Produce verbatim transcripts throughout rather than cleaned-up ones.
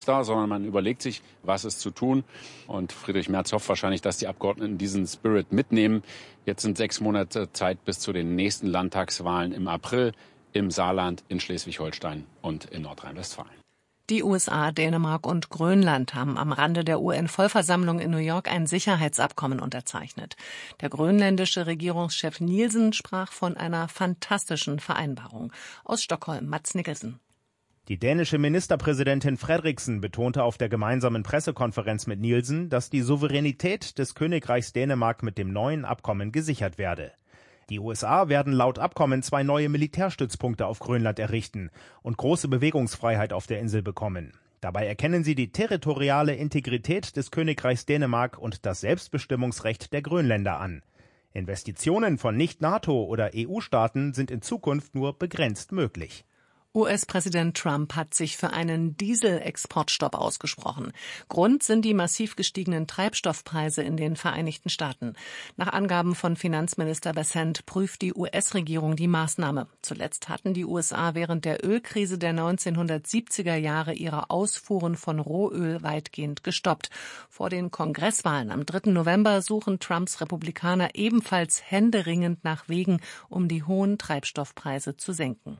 da, sondern man überlegt sich, was ist zu tun. Und Friedrich Merz hofft wahrscheinlich, dass die Abgeordneten diesen Spirit mitnehmen. Jetzt sind sechs Monate Zeit bis zu den nächsten Landtagswahlen im April im Saarland, in Schleswig-Holstein und in Nordrhein-Westfalen. Die U S A, Dänemark und Grönland haben am Rande der U N-Vollversammlung in New York ein Sicherheitsabkommen unterzeichnet. Der grönländische Regierungschef Nielsen sprach von einer fantastischen Vereinbarung. Aus Stockholm, Mats Nicholson. Die dänische Ministerpräsidentin Frederiksen betonte auf der gemeinsamen Pressekonferenz mit Nielsen, dass die Souveränität des Königreichs Dänemark mit dem neuen Abkommen gesichert werde. Die U S A werden laut Abkommen zwei neue Militärstützpunkte auf Grönland errichten und große Bewegungsfreiheit auf der Insel bekommen. Dabei erkennen sie die territoriale Integrität des Königreichs Dänemark und das Selbstbestimmungsrecht der Grönländer an. Investitionen von Nicht-NATO- oder E U-Staaten sind in Zukunft nur begrenzt möglich. U S-Präsident Trump hat sich für einen Dieselexportstopp ausgesprochen. Grund sind die massiv gestiegenen Treibstoffpreise in den Vereinigten Staaten. Nach Angaben von Finanzminister Bessent prüft die U S-Regierung die Maßnahme. Zuletzt hatten die U S A während der Ölkrise der neunzehnhundertsiebziger Jahre ihre Ausfuhren von Rohöl weitgehend gestoppt. Vor den Kongresswahlen am dritten November suchen Trumps Republikaner ebenfalls händeringend nach Wegen, um die hohen Treibstoffpreise zu senken.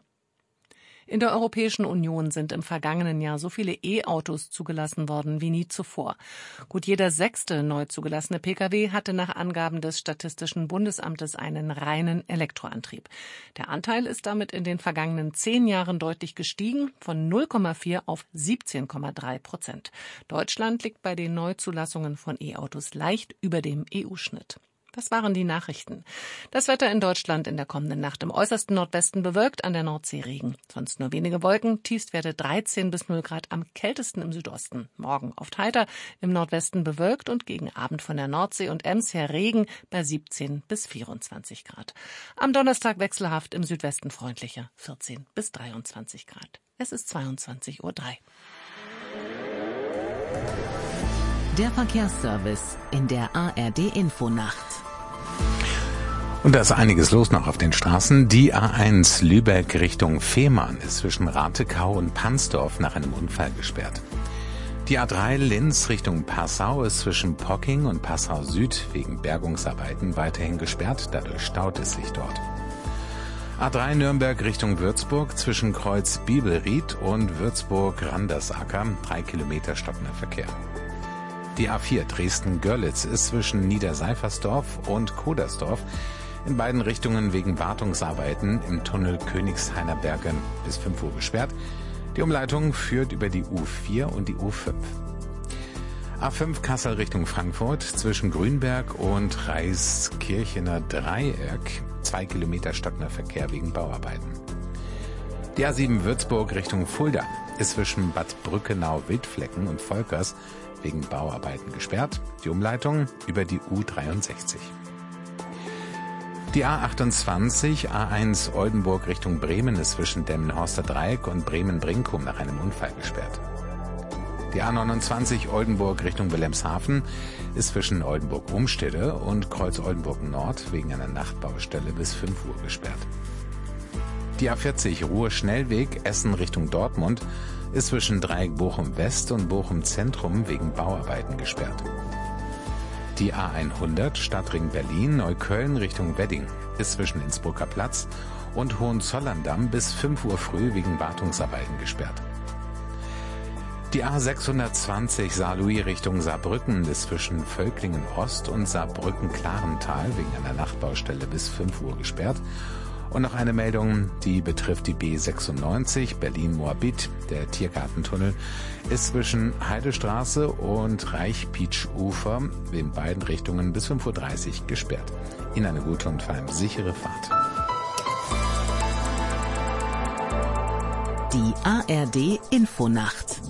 In der Europäischen Union sind im vergangenen Jahr so viele E-Autos zugelassen worden wie nie zuvor. Gut jeder sechste neu zugelassene Pkw hatte nach Angaben des Statistischen Bundesamtes einen reinen Elektroantrieb. Der Anteil ist damit in den vergangenen zehn Jahren deutlich gestiegen, von null Komma vier auf siebzehn Komma drei Prozent. Deutschland liegt bei den Neuzulassungen von E-Autos leicht über dem E U-Schnitt. Das waren die Nachrichten. Das Wetter in Deutschland in der kommenden Nacht: im äußersten Nordwesten bewölkt, an der Nordsee Regen. Sonst nur wenige Wolken, Tiefstwerte dreizehn bis null Grad, am kältesten im Südosten. Morgen oft heiter, im Nordwesten bewölkt und gegen Abend von der Nordsee und Ems her Regen bei siebzehn bis vierundzwanzig Grad. Am Donnerstag wechselhaft, im Südwesten freundlicher, vierzehn bis dreiundzwanzig Grad. Es ist zweiundzwanzig Uhr drei. Der Verkehrsservice in der A R D-Infonacht. Und da ist einiges los noch auf den Straßen. Die A eins Lübeck Richtung Fehmarn ist zwischen Ratekau und Pansdorf nach einem Unfall gesperrt. Die A drei Linz Richtung Passau ist zwischen Pocking und Passau Süd wegen Bergungsarbeiten weiterhin gesperrt. Dadurch staut es sich dort. A drei Nürnberg Richtung Würzburg zwischen Kreuz Bibelried und Würzburg-Randersacker. Drei Kilometer stockender Verkehr. Die A vier Dresden-Görlitz ist zwischen Niederseifersdorf und Kodersdorf in beiden Richtungen wegen Wartungsarbeiten im Tunnel Königshainer Berge bis fünf Uhr gesperrt. Die Umleitung führt über die U vier und die U fünf. A fünf Kassel Richtung Frankfurt zwischen Grünberg und Reiskirchener Dreieck. Zwei Kilometer stockender Verkehr wegen Bauarbeiten. Die A sieben Würzburg Richtung Fulda ist zwischen Bad Brückenau-Wildflecken und Volkers wegen Bauarbeiten gesperrt. Die Umleitung über die U dreiundsechzig. Die A achtundzwanzig A eins Oldenburg Richtung Bremen ist zwischen Demmenhorster Dreieck und Bremen-Brinkum nach einem Unfall gesperrt. Die A neunundzwanzig Oldenburg Richtung Wilhelmshaven ist zwischen Oldenburg-Umstede und Kreuz-Oldenburg-Nord wegen einer Nachtbaustelle bis fünf Uhr gesperrt. Die A vierzig Ruhr-Schnellweg Essen Richtung Dortmund ist zwischen Dreieck Bochum-West und Bochum-Zentrum wegen Bauarbeiten gesperrt. Die A hundert Stadtring Berlin-Neukölln Richtung Wedding ist zwischen Innsbrucker Platz und Hohenzollern-Damm bis fünf Uhr früh wegen Wartungsarbeiten gesperrt. Die A sechshundertzwanzig Saarlouis Richtung Saarbrücken ist zwischen Völklingen-Ost und Saarbrücken-Klarental wegen einer Nachtbaustelle bis fünf Uhr gesperrt. Und noch eine Meldung, die betrifft die B sechsundneunzig Berlin-Moabit. Der Tiergartentunnel ist zwischen Heidestraße und Reichpietsch-Ufer in beiden Richtungen bis fünf Uhr dreißig gesperrt. Ihnen eine gute und vor allem sichere Fahrt. Die A R D-Infonacht.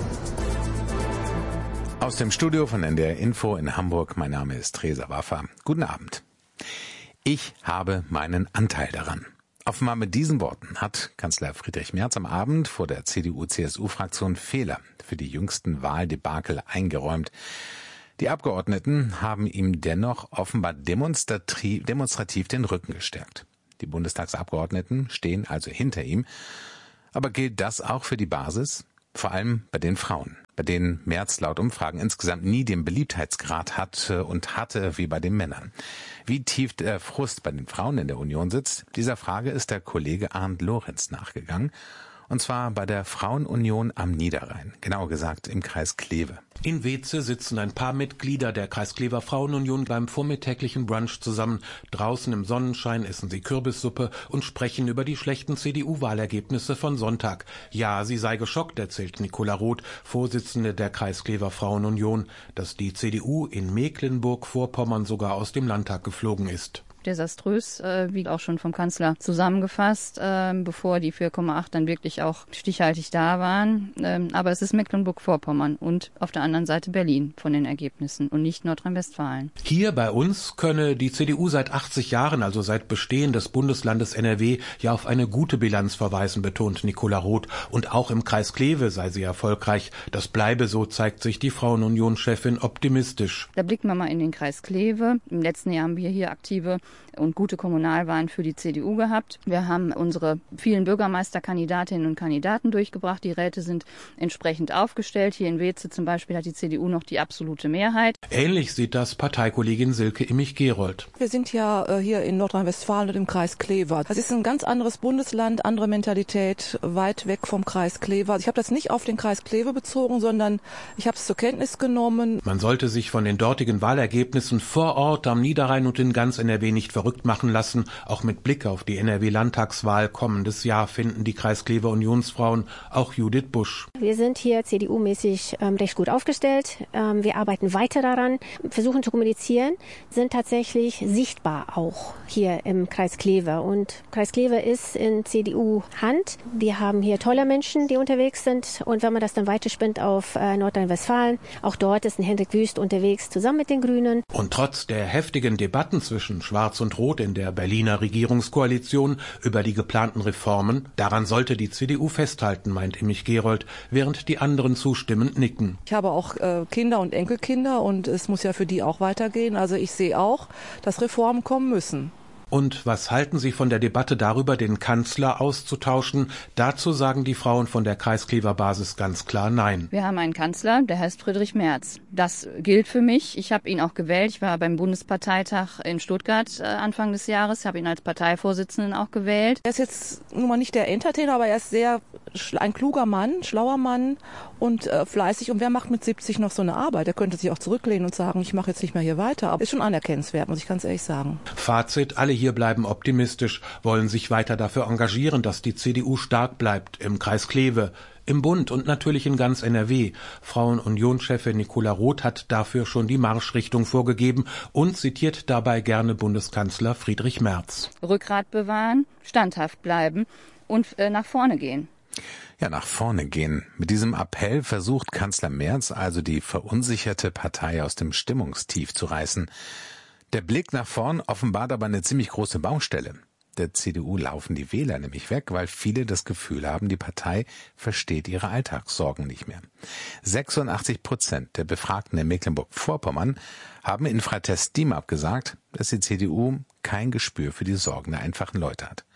Aus dem Studio von N D R Info in Hamburg, mein Name ist Reza Waffa. Guten Abend. Ich habe meinen Anteil daran. Offenbar mit diesen Worten hat Kanzler Friedrich Merz am Abend vor der C D U-C S U-Fraktion Fehler für die jüngsten Wahldebakel eingeräumt. Die Abgeordneten haben ihm dennoch offenbar demonstrativ, demonstrativ den Rücken gestärkt. Die Bundestagsabgeordneten stehen also hinter ihm. Aber gilt das auch für die Basis? Vor allem bei den Frauen, bei denen Merz laut Umfragen insgesamt nie den Beliebtheitsgrad hat und hatte wie bei den Männern. Wie tief der Frust bei den Frauen in der Union sitzt, dieser Frage ist der Kollege Arndt Lorenz nachgegangen. Und zwar bei der Frauenunion am Niederrhein, genauer gesagt im Kreis Kleve. In Weeze sitzen ein paar Mitglieder der Kreisklever Frauenunion beim vormittäglichen Brunch zusammen. Draußen im Sonnenschein essen sie Kürbissuppe und sprechen über die schlechten C D U-Wahlergebnisse von Sonntag. Ja, sie sei geschockt, erzählt Nicola Roth, Vorsitzende der Kreisklever Frauenunion, dass die C D U in Mecklenburg-Vorpommern sogar aus dem Landtag geflogen ist. Desaströs, äh, wie auch schon vom Kanzler zusammengefasst, äh, bevor die vier Komma acht dann wirklich auch stichhaltig da waren. Ähm, aber es ist Mecklenburg-Vorpommern und auf der anderen Seite Berlin von den Ergebnissen und nicht Nordrhein-Westfalen. Hier bei uns könne die C D U seit achtzig Jahren, also seit Bestehen des Bundeslandes N R W, ja auf eine gute Bilanz verweisen, betont Nicola Roth. Und auch im Kreis Kleve sei sie erfolgreich. Das bleibe so, zeigt sich die Frauenunion-Chefin optimistisch. Da blicken wir mal in den Kreis Kleve. Im letzten Jahr haben wir hier aktive und gute Kommunalwahlen für die C D U gehabt. Wir haben unsere vielen Bürgermeisterkandidatinnen und Kandidaten durchgebracht. Die Räte sind entsprechend aufgestellt. Hier in Weeze zum Beispiel hat die C D U noch die absolute Mehrheit. Ähnlich sieht das Parteikollegin Silke Immich-Gerold. Wir sind ja äh, hier in Nordrhein-Westfalen und im Kreis Kleve. Das ist ein ganz anderes Bundesland, andere Mentalität, weit weg vom Kreis Kleve. Also ich habe das nicht auf den Kreis Kleve bezogen, sondern ich habe es zur Kenntnis genommen. Man sollte sich von den dortigen Wahlergebnissen vor Ort am Niederrhein und in ganz N R W nicht verrückt machen lassen. Auch mit Blick auf die N R W-Landtagswahl kommendes Jahr finden die Kreisklever Unionsfrauen auch Judith Busch. Wir sind hier C D U-mäßig ähm, recht gut aufgestellt. Ähm, wir arbeiten weiter daran, versuchen zu kommunizieren, sind tatsächlich sichtbar auch hier im Kreis Kleve. Und Kreis Kleve ist in C D U-Hand. Wir haben hier tolle Menschen, die unterwegs sind. Und wenn man das dann weiterspinnt auf äh, Nordrhein-Westfalen, auch dort ist ein Hendrik Wüst unterwegs, zusammen mit den Grünen. Und trotz der heftigen Debatten zwischen Schwarz und Rot in der Berliner Regierungskoalition über die geplanten Reformen, daran sollte die C D U festhalten, meint Immich-Gerold, während die anderen zustimmend nicken. Ich habe auch äh, Kinder und Enkelkinder und es muss ja für die auch weitergehen. Also ich sehe auch, dass Reformen kommen müssen. Und was halten Sie von der Debatte darüber, den Kanzler auszutauschen? Dazu sagen die Frauen von der Kreisklever Basis ganz klar Nein. Wir haben einen Kanzler, der heißt Friedrich Merz. Das gilt für mich. Ich habe ihn auch gewählt. Ich war beim Bundesparteitag in Stuttgart äh, Anfang des Jahres, habe ihn als Parteivorsitzenden auch gewählt. Er ist jetzt nun mal nicht der Entertainer, aber er ist sehr ein kluger Mann, schlauer Mann und äh, fleißig. Und wer macht mit siebzig noch so eine Arbeit? Er könnte sich auch zurücklehnen und sagen, ich mache jetzt nicht mehr hier weiter. Aber ist schon anerkennenswert, muss ich ganz ehrlich sagen. Fazit, alle hier bleiben optimistisch, wollen sich weiter dafür engagieren, dass die C D U stark bleibt im Kreis Kleve, im Bund und natürlich in ganz N R W. Frauenunion-Chefin Nicola Roth hat dafür schon die Marschrichtung vorgegeben und zitiert dabei gerne Bundeskanzler Friedrich Merz. Rückgrat bewahren, standhaft bleiben und äh, nach vorne gehen. Ja, nach vorne gehen. Mit diesem Appell versucht Kanzler Merz also die verunsicherte Partei aus dem Stimmungstief zu reißen. Der Blick nach vorn offenbart aber eine ziemlich große Baustelle. Der C D U laufen die Wähler nämlich weg, weil viele das Gefühl haben, die Partei versteht ihre Alltagssorgen nicht mehr. sechsundachtzig Prozent der Befragten in Mecklenburg-Vorpommern haben in Fratest DIMAP gesagt, dass die C D U kein Gespür für die Sorgen der einfachen Leute hat.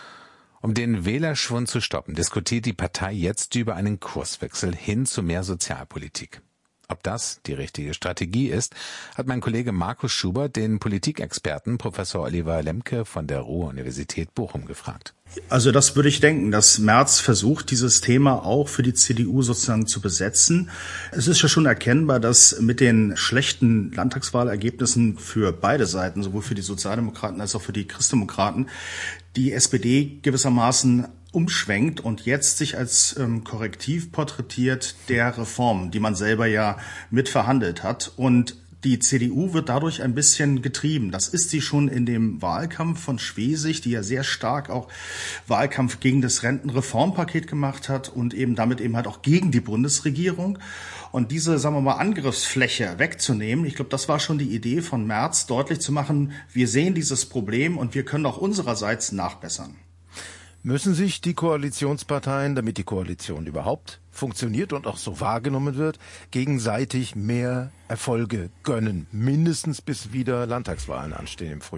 Um den Wählerschwund zu stoppen, diskutiert die Partei jetzt über einen Kurswechsel hin zu mehr Sozialpolitik. Ob das die richtige Strategie ist, hat mein Kollege Markus Schubert den Politikexperten Professor Oliver Lemke von der Ruhr-Universität Bochum gefragt. Also das würde ich denken, dass Merz versucht, dieses Thema auch für die C D U sozusagen zu besetzen. Es ist ja schon erkennbar, dass mit den schlechten Landtagswahlergebnissen für beide Seiten, sowohl für die Sozialdemokraten als auch für die Christdemokraten, die S P D gewissermaßen umschwenkt und jetzt sich als ähm, Korrektiv porträtiert der Reformen, die man selber ja mitverhandelt hat. Und die C D U wird dadurch ein bisschen getrieben. Das ist sie schon in dem Wahlkampf von Schwesig, die ja sehr stark auch Wahlkampf gegen das Rentenreformpaket gemacht hat und eben damit eben halt auch gegen die Bundesregierung. Und diese, sagen wir mal, Angriffsfläche wegzunehmen, ich glaube, das war schon die Idee von Merz, deutlich zu machen, wir sehen dieses Problem und wir können auch unsererseits nachbessern. Müssen sich die Koalitionsparteien, damit die Koalition überhaupt funktioniert und auch so wahrgenommen wird, gegenseitig mehr Erfolge gönnen, mindestens bis wieder Landtagswahlen anstehen im Frühjahr?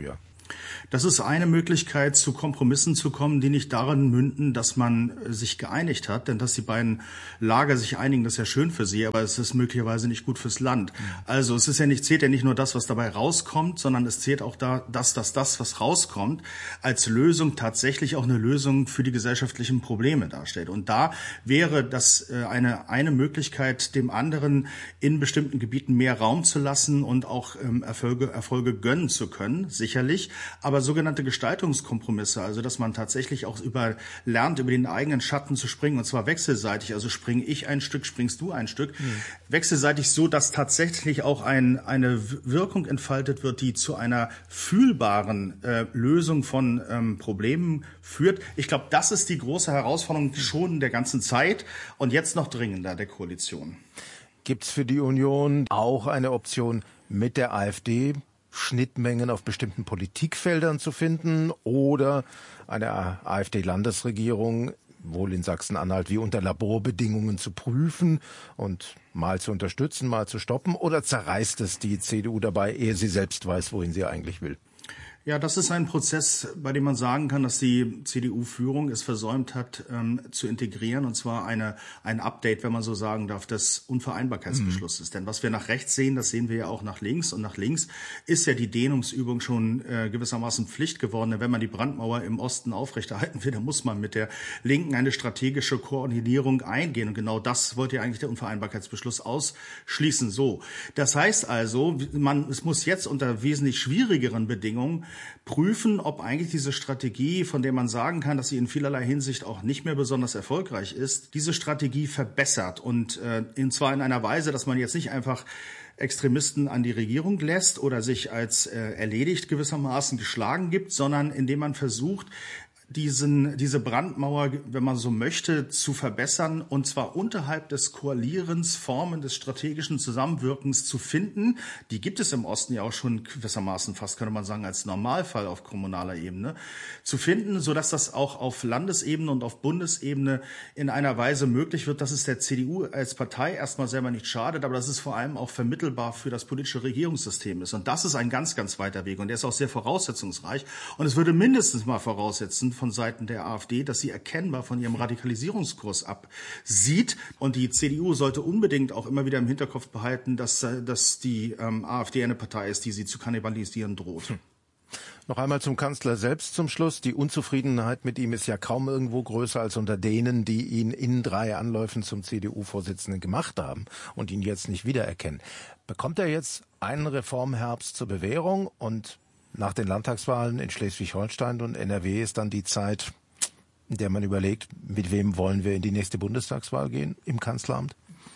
Das ist eine Möglichkeit, zu Kompromissen zu kommen, die nicht darin münden, dass man sich geeinigt hat. Denn dass die beiden Lager sich einigen, das ist ja schön für sie, aber es ist möglicherweise nicht gut fürs Land. Also es ist ja nicht, zählt ja nicht nur das, was dabei rauskommt, sondern es zählt auch da, dass, dass das, was rauskommt, als Lösung tatsächlich auch eine Lösung für die gesellschaftlichen Probleme darstellt. Und da wäre das eine, eine Möglichkeit, dem anderen in bestimmten Gebieten mehr Raum zu lassen und auch ähm, Erfolge, Erfolge gönnen zu können, sicherlich. Aber sogenannte Gestaltungskompromisse, also dass man tatsächlich auch über lernt, über den eigenen Schatten zu springen, und zwar wechselseitig, also springe ich ein Stück, springst du ein Stück, mhm. wechselseitig so, dass tatsächlich auch ein, eine Wirkung entfaltet wird, die zu einer fühlbaren äh, Lösung von ähm, Problemen führt. Ich glaube, das ist die große Herausforderung schon der ganzen Zeit und jetzt noch dringender der Koalition. Gibt es für die Union auch eine Option, mit der AfD Schnittmengen auf bestimmten Politikfeldern zu finden oder eine AfD-Landesregierung wohl in Sachsen-Anhalt wie unter Laborbedingungen zu prüfen und mal zu unterstützen, mal zu stoppen, oder zerreißt es die C D U dabei, ehe sie selbst weiß, wohin sie eigentlich will? Ja, das ist ein Prozess, bei dem man sagen kann, dass die C D U-Führung es versäumt hat, ähm, zu integrieren, und zwar eine, ein Update, wenn man so sagen darf, des Unvereinbarkeitsbeschlusses. Mhm. Denn was wir nach rechts sehen, das sehen wir ja auch nach links. Und nach links ist ja die Dehnungsübung schon äh, gewissermaßen Pflicht geworden. Denn wenn man die Brandmauer im Osten aufrechterhalten will, dann muss man mit der Linken eine strategische Koordinierung eingehen. Und genau das wollte ja eigentlich der Unvereinbarkeitsbeschluss ausschließen. So, das heißt also, man, es muss jetzt unter wesentlich schwierigeren Bedingungen prüfen, ob eigentlich diese Strategie, von der man sagen kann, dass sie in vielerlei Hinsicht auch nicht mehr besonders erfolgreich ist, diese Strategie verbessert. Und äh, und zwar in einer Weise, dass man jetzt nicht einfach Extremisten an die Regierung lässt oder sich als äh, erledigt gewissermaßen geschlagen gibt, sondern indem man versucht, diesen, diese Brandmauer, wenn man so möchte, zu verbessern, und zwar unterhalb des Koalierens Formen des strategischen Zusammenwirkens zu finden. Die gibt es im Osten ja auch schon gewissermaßen fast, könnte man sagen, als Normalfall auf kommunaler Ebene zu finden, sodass das auch auf Landesebene und auf Bundesebene in einer Weise möglich wird, dass es der C D U als Partei erstmal selber nicht schadet, aber dass es vor allem auch vermittelbar für das politische Regierungssystem ist. Und das ist ein ganz, ganz weiter Weg, und der ist auch sehr voraussetzungsreich, und es würde mindestens mal voraussetzen, von Seiten der AfD, dass sie erkennbar von ihrem Radikalisierungskurs absieht. Und die C D U sollte unbedingt auch immer wieder im Hinterkopf behalten, dass, dass die ähm, AfD eine Partei ist, die sie zu kannibalisieren droht. Hm. Noch einmal zum Kanzler selbst zum Schluss. Die Unzufriedenheit mit ihm ist ja kaum irgendwo größer als unter denen, die ihn in drei Anläufen zum C D U-Vorsitzenden gemacht haben und ihn jetzt nicht wiedererkennen. Bekommt er jetzt einen Reformherbst zur Bewährung, und nach den Landtagswahlen in Schleswig-Holstein und N R W ist dann die Zeit, in der man überlegt, mit wem wollen wir in die nächste Bundestagswahl gehen im Kanzleramt?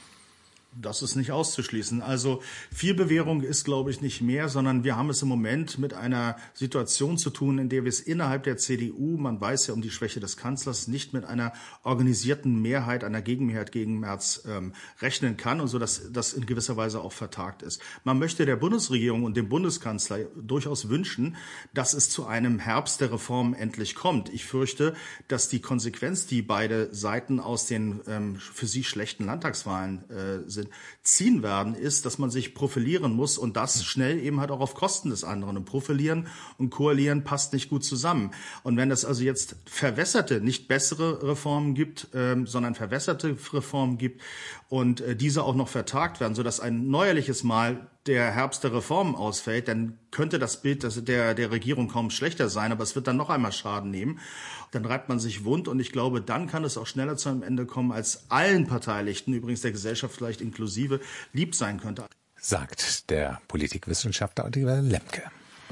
Das ist nicht auszuschließen. Also viel Bewährung ist, glaube ich, nicht mehr, sondern wir haben es im Moment mit einer Situation zu tun, in der wir es innerhalb der C D U, man weiß ja um die Schwäche des Kanzlers, nicht mit einer organisierten Mehrheit, einer Gegenmehrheit gegen Merz ähm, rechnen kann, und so, dass das in gewisser Weise auch vertagt ist. Man möchte der Bundesregierung und dem Bundeskanzler durchaus wünschen, dass es zu einem Herbst der Reform endlich kommt. Ich fürchte, dass die Konsequenz, die beide Seiten aus den ähm, für sie schlechten Landtagswahlen äh, sind, ziehen werden, ist, dass man sich profilieren muss, und das schnell eben halt auch auf Kosten des anderen. Und profilieren und koalieren passt nicht gut zusammen. Und wenn es also jetzt verwässerte, nicht bessere Reformen gibt, ähm, sondern verwässerte Reformen gibt und äh, diese auch noch vertagt werden, sodass ein neuerliches Mal der Herbst der Reformen ausfällt, dann könnte das Bild der, der Regierung kaum schlechter sein, aber es wird dann noch einmal Schaden nehmen. Dann reibt man sich wund, und ich glaube, dann kann es auch schneller zu einem Ende kommen, als allen Beteiligten, übrigens der Gesellschaft vielleicht inklusive, lieb sein könnte. Sagt der Politikwissenschaftler Oliver Lemke.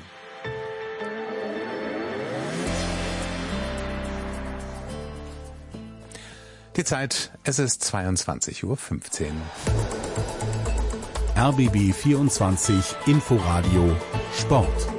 Die Zeit, es ist zweiundzwanzig Uhr fünfzehn. R B B vierundzwanzig Inforadio Sport.